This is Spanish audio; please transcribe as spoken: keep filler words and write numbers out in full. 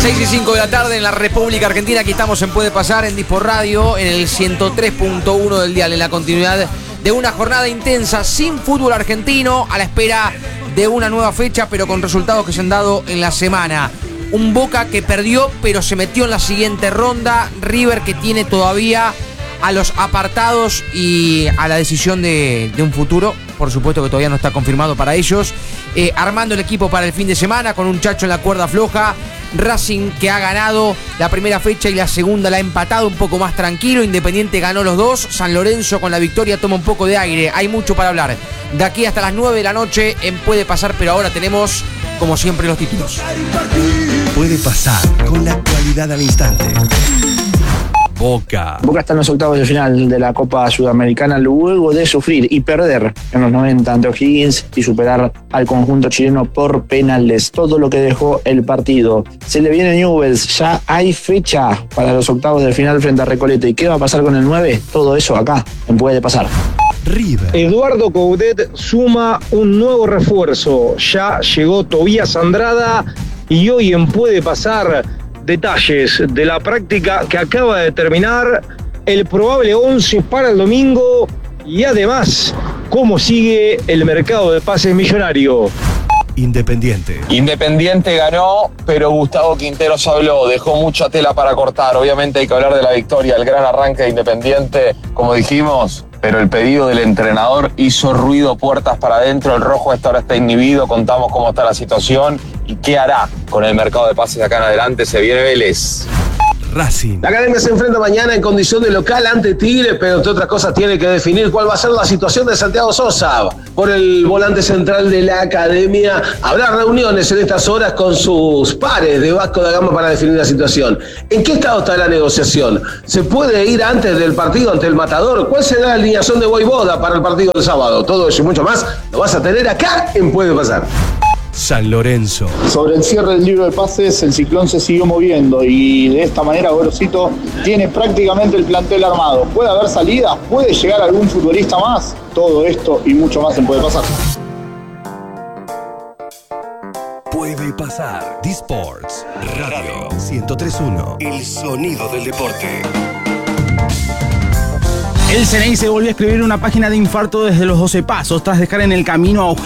seis y cinco de la tarde en la República Argentina. Aquí estamos en Puede Pasar, en Dispor Radio, en el ciento tres punto uno del dial, en la continuidad de una jornada intensa sin fútbol argentino, a la espera de una nueva fecha, pero con resultados que se han dado en la semana. Un Boca que perdió, pero se metió en la siguiente ronda. River que tiene todavía a los apartados y a la decisión de, de un futuro, por supuesto que todavía no está confirmado para ellos. Eh, armando el equipo para el fin de semana con un Chacho en la cuerda floja. Racing que ha ganado la primera fecha y la segunda la ha empatado un poco más tranquilo. Independiente ganó los dos. San Lorenzo con la victoria toma un poco de aire. Hay mucho para hablar de aquí hasta las nueve de la noche en Puede Pasar, pero ahora tenemos, como siempre, los títulos. Puede Pasar, con la actualidad al instante. Boca. Boca está en los octavos de final de la Copa Sudamericana luego de sufrir y perder en los noventa ante O'Higgins y superar al conjunto chileno por penales. Todo lo que dejó el partido. Se le viene Newell's, ya hay fecha para los octavos de final frente a Recoleta. ¿Y qué va a pasar con el nueve? Todo eso acá en Puede Pasar. River. Eduardo Coudet suma un nuevo refuerzo. Ya llegó Tobías Andrada y hoy en Puede Pasar detalles de la práctica que acaba de terminar, el probable once para el domingo y además cómo sigue el mercado de pases millonario. Independiente. Independiente ganó, pero Gustavo Quinteros habló, dejó mucha tela para cortar. Obviamente hay que hablar de la victoria, el gran arranque de Independiente, como dijimos, pero el pedido del entrenador hizo ruido puertas para adentro. El rojo hasta ahora está inhibido, contamos cómo está la situación y qué hará con el mercado de pases de acá en adelante. Se viene Vélez. Racing. La Academia se enfrenta mañana en condición de local ante Tigre, pero entre otras cosas tiene que definir cuál va a ser la situación de Santiago Sosa. Por el volante central de la Academia habrá reuniones en estas horas con sus pares de Vasco da Gama para definir la situación. ¿En qué estado está la negociación? ¿Se puede ir antes del partido ante el Matador? ¿Cuál será la alineación de Voivoda para el partido del sábado? Todo eso y mucho más lo vas a tener acá en Puede Pasar. San Lorenzo. Sobre el cierre del libro de pases, el ciclón se siguió moviendo y de esta manera Gorosito tiene prácticamente el plantel armado. ¿Puede haber salidas? ¿Puede llegar algún futbolista más? Todo esto y mucho más en Puede Pasar. Puede Pasar. Disports Radio ciento tres punto uno. El sonido del deporte. El C N I se volvió a escribir una página de infarto desde los doce pasos tras dejar en el camino a